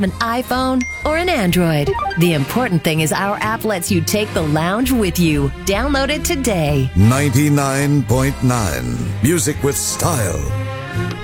an iPhone, or an Android. The important thing is our app lets you take the lounge with you. Download it today. 99.9 Music with Style.